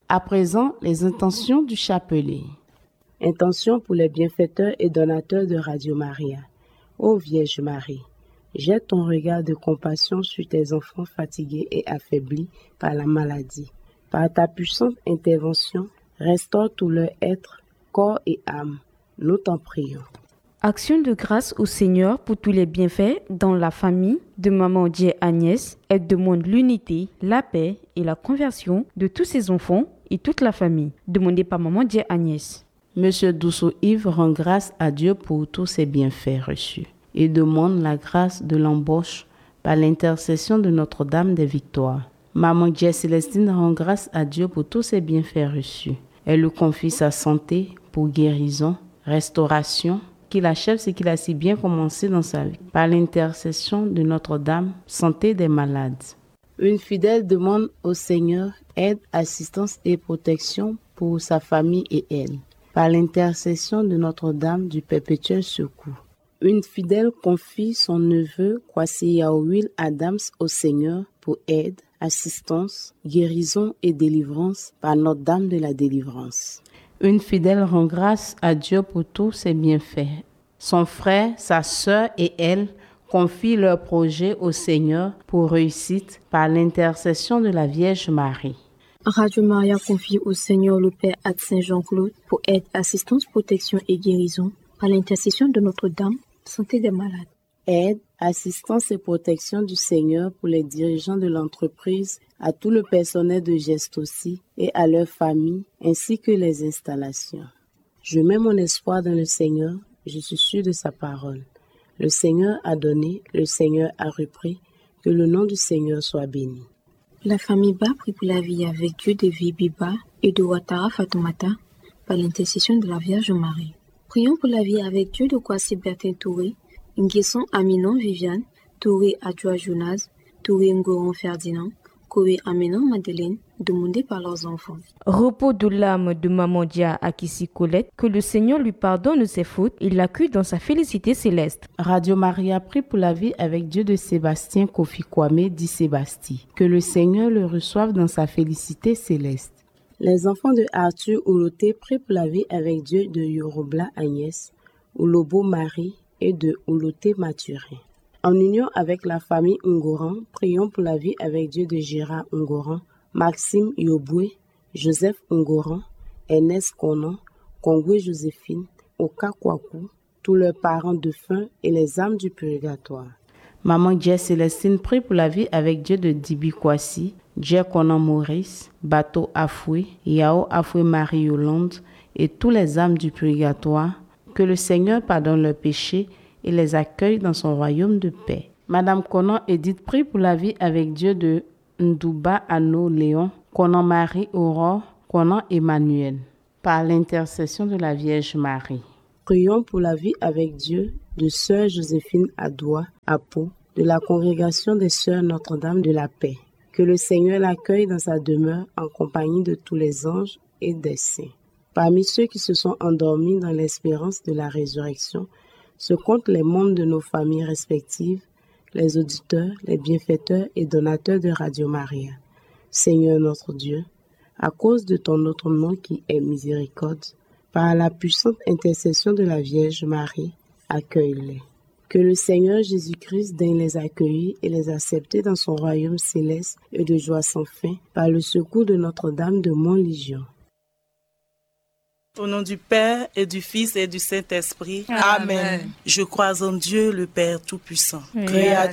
À présent, les intentions du chapelet. Intention pour les bienfaiteurs et donateurs de Radio Maria. Ô Vierge Marie, jette ton regard de compassion sur tes enfants fatigués et affaiblis par la maladie. Par ta puissante intervention, restaure tout leur être, corps et âme. Nous t'en prions. Action de grâce au Seigneur pour tous les bienfaits dans la famille de Maman Dieu Agnès. Elle demande l'unité, la paix et la conversion de tous ses enfants et toute la famille. Demandée par Maman Dieu Agnès. Monsieur Douceau-Yves rend grâce à Dieu pour tous ses bienfaits reçus et demande la grâce de l'embauche par l'intercession de Notre-Dame des Victoires. Maman Dieu Célestine rend grâce à Dieu pour tous ses bienfaits reçus. Elle lui confie sa santé pour guérison, restauration, qu'il achève ce qu'il a si bien commencé dans sa vie. Par l'intercession de Notre-Dame, santé des malades. Une fidèle demande au Seigneur aide, assistance et protection pour sa famille et elle. Par l'intercession de Notre-Dame du Perpétuel Secours. Une fidèle confie son neveu Kwasi Yaouil Adams au Seigneur pour aide, assistance, guérison et délivrance par Notre-Dame de la Délivrance. Une fidèle rend grâce à Dieu pour tous ses bienfaits. Son frère, sa sœur et elle confient leurs projets au Seigneur pour réussite par l'intercession de la Vierge Marie. Radio Maria confie au Seigneur le Père Ad Saint Jean-Claude pour aide, assistance, protection et guérison par l'intercession de Notre-Dame, santé des malades. Aide, assistance et protection du Seigneur pour les dirigeants de l'entreprise, à tout le personnel de geste aussi et à leurs familles, ainsi que les installations. Je mets mon espoir dans le Seigneur, je suis sûr de sa parole. Le Seigneur a donné, le Seigneur a repris, que le nom du Seigneur soit béni. La famille Ba prie pour la vie avec Dieu de Vibiba et de Ouattara Fatoumata par l'intercession de la Vierge Marie. Prions pour la vie avec Dieu de Kwasi Bertin Touré, Nguesson Aminon Viviane, Touré Adjoa Jonas, Touré Ngoron Ferdinand, Koé Aminon Madeleine, demandés par leurs enfants. Repos de l'âme de Maman Dia Akissi Colette, que le Seigneur lui pardonne ses fautes et l'accueille dans sa félicité céleste. Radio Maria prie pour la vie avec Dieu de Sébastien Kofi Kwame dit Sébastien, que le Seigneur le reçoive dans sa félicité céleste. Les enfants de Arthur Ouloté prient pour la vie avec Dieu de Yorobla Agnès, Oulobo Marie et de Ouloté Mathurin. En union avec la famille Ngoran, prions pour la vie avec Dieu de Gérard Ngoran, Maxime Yoboué, Joseph Ngoran, Ernest Konan, Kongwe Joséphine, Oka Kwaku, tous leurs parents défunts et les âmes du purgatoire. Maman Dieu Célestine prie pour la vie avec Dieu de Dibi Kwasi, Dieu Konan Maurice, Bateau Afoué, Yao Afoué Marie-Yolande et tous les âmes du purgatoire, que le Seigneur pardonne leurs péchés et les accueille dans son royaume de paix. Madame Konan Edith prie pour la vie avec Dieu de Ndouba Anno Léon, Konan Marie Aurore, Konan Emmanuel, par l'intercession de la Vierge Marie. Prions pour la vie avec Dieu de Sœur Joséphine Adoua, Apo, de la congrégation des Sœurs Notre-Dame de la Paix. Que le Seigneur l'accueille dans sa demeure en compagnie de tous les anges et des saints. Parmi ceux qui se sont endormis dans l'espérance de la résurrection, se comptent les membres de nos familles respectives, les auditeurs, les bienfaiteurs et donateurs de Radio Maria. Seigneur notre Dieu, à cause de ton autre nom qui est miséricorde, par la puissante intercession de la Vierge Marie, accueille-les. Que le Seigneur Jésus-Christ daigne les accueillir et les accepter dans son royaume céleste et de joie sans fin, par le secours de Notre-Dame de Montlégion. Au nom du Père et du Fils et du Saint-Esprit. Amen. Je crois en Dieu, le Père Tout-Puissant, Créateur